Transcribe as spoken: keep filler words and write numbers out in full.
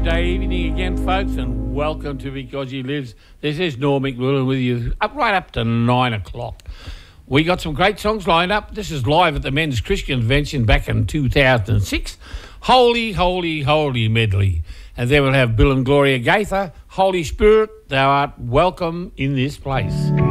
Tuesday evening again, folks, and welcome to Because He Lives. This is Norm McMillan with you, up right up to nine o'clock. We got some great songs lined up. This is live at the Men's Christian Convention back in two thousand six. Holy, Holy, Holy medley. And then we'll have Bill and Gloria Gaither. Holy Spirit, thou art welcome in this place.